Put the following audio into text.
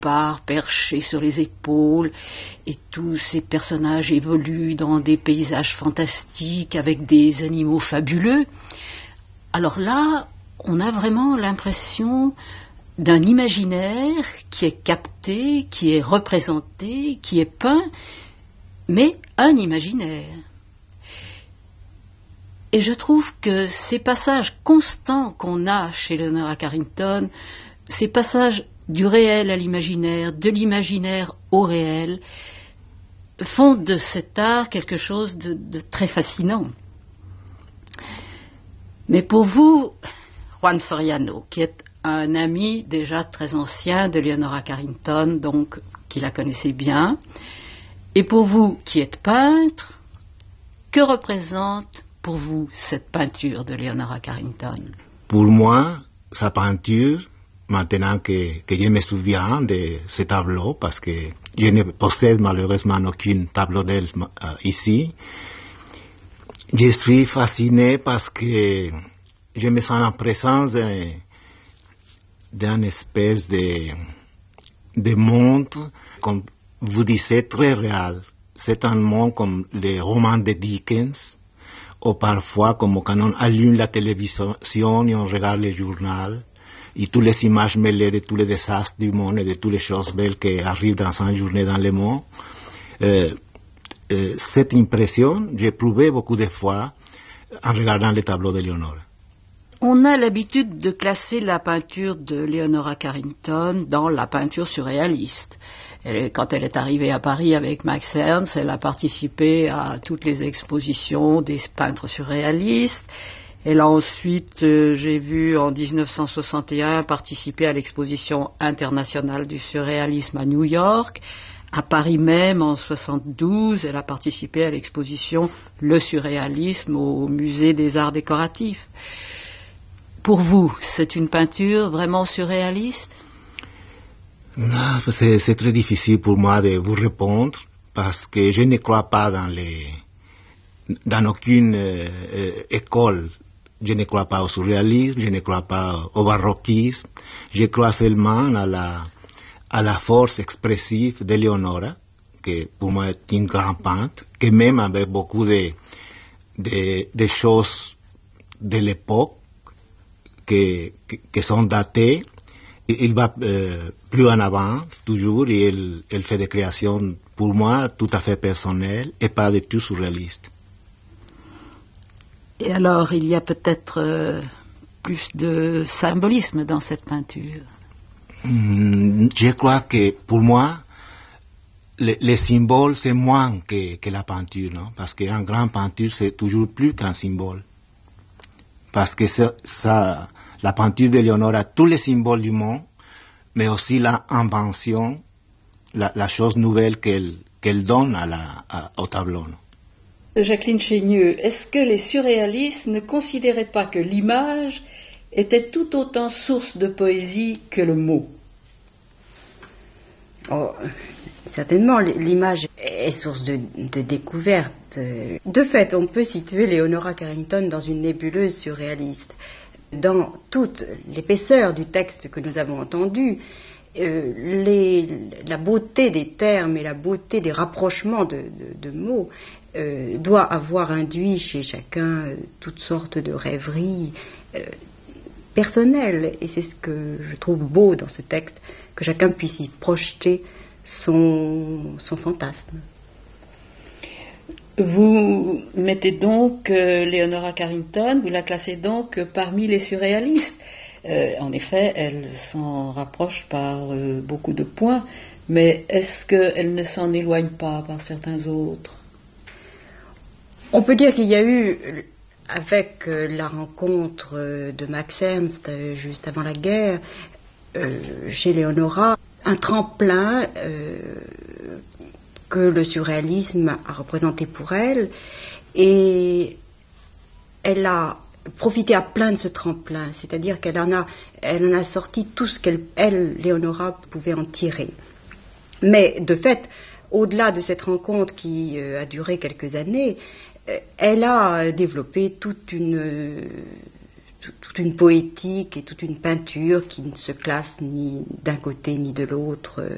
léopard perché sur les épaules, et tous ces personnages évoluent dans des paysages fantastiques avec des animaux fabuleux. Alors là, on a vraiment l'impression d'un imaginaire qui est capté, qui est représenté, qui est peint, mais un imaginaire. Et je trouve que ces passages constants qu'on a chez Leonora Carrington, ces passages du réel à l'imaginaire, de l'imaginaire au réel, font de cet art quelque chose de très fascinant. Mais pour vous, Juan Soriano, qui est un ami déjà très ancien de Leonora Carrington, donc qui la connaissait bien, et pour vous qui êtes peintre, que représente pour vous cette peinture de Leonora Carrington? Pour moi, sa peinture, maintenant que je me souviens de ce tableau, parce que je ne possède malheureusement aucun tableau d'elle ici, je suis fasciné parce que je me sens en présence d'une espèce de monde, comme vous disiez, très réel. C'est un monde comme les romans de Dickens, ou parfois comme quand on allume la télévision et on regarde le journal, et toutes les images mêlées de tous les désastres du monde et de toutes les choses belles qui arrivent dans une journée dans le monde. Cette impression, j'ai éprouvé beaucoup de fois en regardant les tableaux de Leonora. On a l'habitude de classer la peinture de Leonora Carrington dans la peinture surréaliste. Quand elle est arrivée à Paris avec Max Ernst, elle a participé à toutes les expositions des peintres surréalistes. Elle a ensuite, j'ai vu en 1961, participer à l'exposition internationale du surréalisme à New York. À Paris même, en 1972, elle a participé à l'exposition Le surréalisme au Musée des Arts décoratifs. Pour vous, c'est une peinture vraiment surréaliste? Non, c'est très difficile pour moi de vous répondre parce que je ne crois pas dans aucune école. Je ne crois pas au surréalisme, je ne crois pas au baroquisme. Je crois seulement à la force expressive de Leonora, qui pour moi est une grande peintre, qui même avec beaucoup de choses de l'époque qui sont datées, il va plus en avant toujours et il fait des créations pour moi tout à fait personnelles et pas du tout surréalistes. Et alors il y a peut-être plus de symbolisme dans cette peinture? Je crois que pour moi les symboles c'est moins que la peinture, non? Parce qu'une grande peinture c'est toujours plus qu'un symbole. Parce que la peinture de Leonora a tous les symboles du monde, mais aussi l'invention, la chose nouvelle qu'elle donne au tableau. Jacqueline Chénieux, est-ce que les surréalistes ne considéraient pas que l'image était tout autant source de poésie que le mot? Oh, certainement, l'image est source de découverte. De fait, on peut situer Leonora Carrington dans une nébuleuse surréaliste. Dans toute l'épaisseur du texte que nous avons entendu, la beauté des termes et la beauté des rapprochements de mots doit avoir induit chez chacun toutes sortes de rêveries personnelles. Et c'est ce que je trouve beau dans ce texte, que chacun puisse y projeter son fantasme. Vous mettez donc Leonora Carrington, vous la classez donc parmi les surréalistes. En effet, elle s'en rapproche par beaucoup de points, mais est-ce qu'elle ne s'en éloigne pas par certains autres? On peut dire qu'il y a eu, avec la rencontre de Max Ernst juste avant la guerre, chez Leonora, un tremplin que le surréalisme a représenté pour elle, et elle a profité à plein de ce tremplin, c'est-à-dire qu'elle en a sorti tout ce Leonora, pouvait en tirer. Mais de fait, au-delà de cette rencontre qui a duré quelques années, elle a développé toute une poétique et toute une peinture qui ne se classe ni d'un côté ni de l'autre.